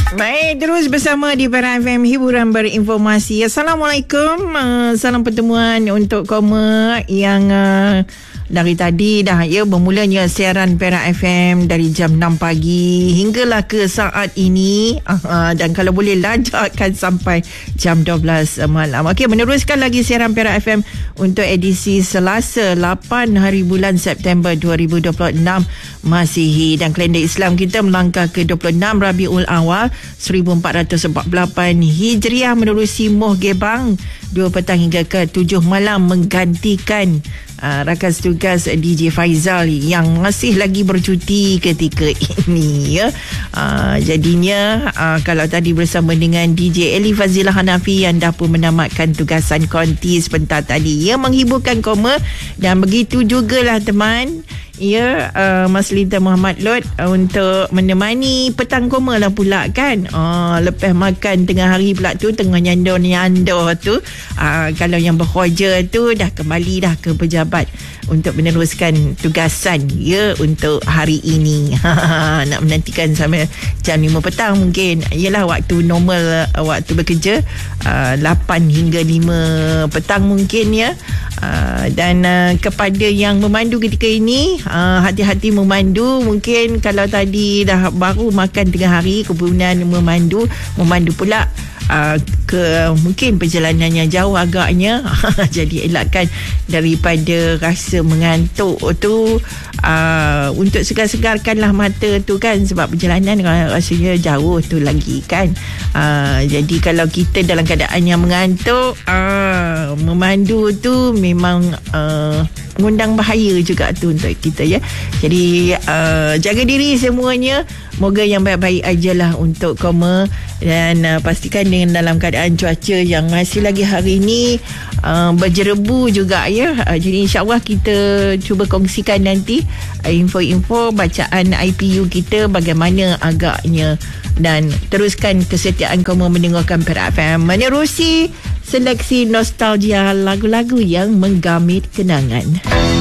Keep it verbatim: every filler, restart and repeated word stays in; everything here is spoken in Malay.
Baik, terus bersama di Perak F M, hiburan berinformasi. Assalamualaikum. Uh, salam pertemuan untuk koma yang uh, dari tadi dah ya bermulanya siaran Perak F M dari jam enam pagi hinggalah ke saat ini, uh, dan kalau boleh lajakkan sampai jam dua belas malam. Okey, meneruskan lagi siaran Perak F M untuk edisi Selasa lapan hari bulan September dua ribu dua puluh enam Masihi, dan kalender Islam kita melangkah ke dua puluh enam Rabiul Awal seribu empat ratus empat puluh lapan Hijriah, menerusi Moh Gebang dua petang hingga ke tujuh malam, menggantikan Uh, rakan tugas D J Faizal yang masih lagi bercuti ketika ini ya. Uh, jadinya uh, kalau tadi bersama dengan D J Eli Fazilah Hanafi yang dah pun menamatkan tugasan konti sebentar tadi ya, menghiburkan koma, dan begitu jugalah teman ya, uh, Mas Linta Muhammad Lot uh, untuk menemani petang koma lah pula kan. Uh, lepas makan tengah hari pula tu, tengah nyandor-nyandor tu, uh, kalau yang berkhoja tu dah kembali dah ke pejabat untuk meneruskan tugasan ya untuk hari ini. Nak menantikan sampai jam lima petang mungkin. Yalah waktu normal, uh, waktu bekerja uh, lapan hingga lima petang mungkin ya. Uh, dan uh, kepada yang memandu ketika ini, uh, hati-hati memandu. Mungkin kalau tadi dah baru makan tengah hari, kemudian memandu memandu pula uh, ke mungkin perjalanannya jauh agaknya. Jadi elakkan daripada rasa mengantuk tu, uh, untuk segar-segarkanlah mata tu kan, sebab perjalanan rasanya jauh tu lagi kan. Uh, jadi kalau kita dalam keadaan yang mengantuk, uh, memandu tu memang uh, mengundang bahaya juga tu untuk kita ya. Jadi uh, jaga diri semuanya, moga yang baik-baik ajalah untuk koma, dan uh, pastikan dengan dalam keadaan cuaca yang masih lagi hari ini uh, berjerebu juga ya. Uh, jadi insyaAllah kita cuba kongsikan nanti uh, info-info bacaan I P U kita bagaimana agaknya, dan teruskan kesetiaan koma mendengarkan Perak F M menerusi seleksi nostalgia lagu-lagu yang menggamit kenangan.